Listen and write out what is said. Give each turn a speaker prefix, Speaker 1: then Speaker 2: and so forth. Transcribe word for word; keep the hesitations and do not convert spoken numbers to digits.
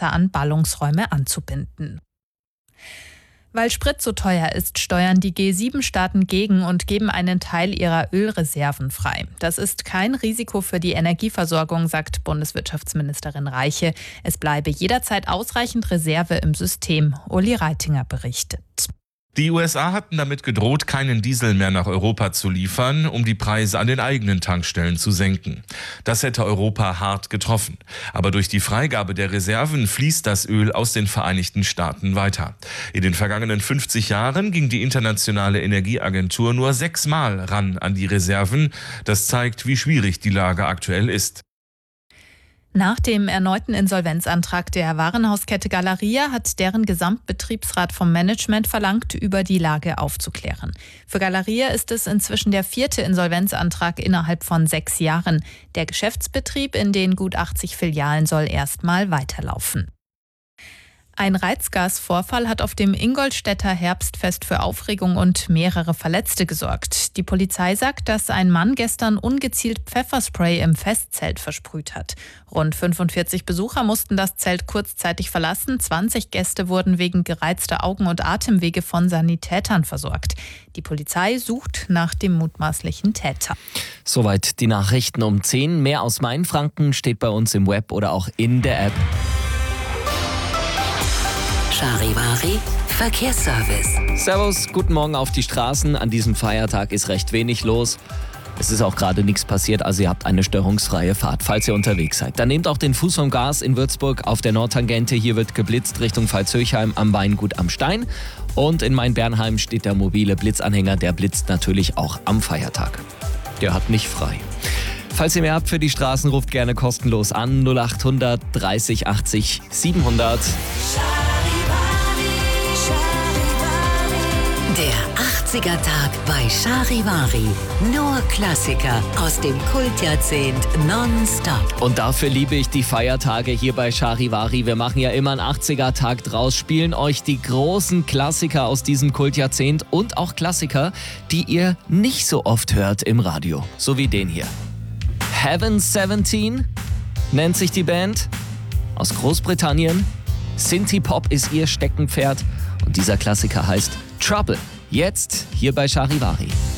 Speaker 1: besser an Ballungsräume anzubinden. Weil Sprit so teuer ist, steuern die G sieben Staaten gegen und geben einen Teil ihrer Ölreserven frei. Das ist kein Risiko für die Energieversorgung, sagt Bundeswirtschaftsministerin Reiche. Es bleibe jederzeit ausreichend Reserve im System. Uli Reitinger berichtet.
Speaker 2: Die U S A hatten damit gedroht, keinen Diesel mehr nach Europa zu liefern, um die Preise an den eigenen Tankstellen zu senken. Das hätte Europa hart getroffen. Aber durch die Freigabe der Reserven fließt das Öl aus den Vereinigten Staaten weiter. In den vergangenen fünfzig Jahren ging die Internationale Energieagentur nur sechsmal ran an die Reserven. Das zeigt, wie schwierig die Lage aktuell ist.
Speaker 1: Nach dem erneuten Insolvenzantrag der Warenhauskette Galeria hat deren Gesamtbetriebsrat vom Management verlangt, über die Lage aufzuklären. Für Galeria ist es inzwischen der vierte Insolvenzantrag innerhalb von sechs Jahren. Der Geschäftsbetrieb in den gut achtzig Filialen soll erstmal weiterlaufen. Ein Reizgasvorfall hat auf dem Ingolstädter Herbstfest für Aufregung und mehrere Verletzte gesorgt. Die Polizei sagt, dass ein Mann gestern ungezielt Pfefferspray im Festzelt versprüht hat. Rund fünfundvierzig Besucher mussten das Zelt kurzzeitig verlassen. zwanzig Gäste wurden wegen gereizter Augen- und Atemwege von Sanitätern versorgt. Die Polizei sucht nach dem mutmaßlichen Täter.
Speaker 3: Soweit die Nachrichten um zehn. Mehr aus Mainfranken steht bei uns im Web oder auch in der App.
Speaker 4: Charivari Verkehrsservice.
Speaker 3: Servus, guten Morgen auf die Straßen. An diesem Feiertag ist recht wenig los. Es ist auch gerade nichts passiert, also ihr habt eine störungsfreie Fahrt, falls ihr unterwegs seid. Dann nehmt auch den Fuß vom Gas in Würzburg auf der Nordtangente. Hier wird geblitzt Richtung Pfalzhöchheim am Weingut am Stein. Und in Main-Bernheim steht der mobile Blitzanhänger. Der blitzt natürlich auch am Feiertag. Der hat nicht frei. Falls ihr mehr habt für die Straßen, ruft gerne kostenlos an null acht hundert dreißig achtzig siebenhundert.
Speaker 4: Der achtziger-Tag bei Charivari. Nur Klassiker aus dem Kultjahrzehnt nonstop.
Speaker 3: Und dafür liebe ich die Feiertage hier bei Charivari. Wir machen ja immer einen achtziger-Tag draus, spielen euch die großen Klassiker aus diesem Kultjahrzehnt und auch Klassiker, die ihr nicht so oft hört im Radio. So wie den hier. Heaven siebzehn nennt sich die Band. Aus Großbritannien. Synthie-Pop ist ihr Steckenpferd. Und dieser Klassiker heißt Trouble. Jetzt hier bei Charivari.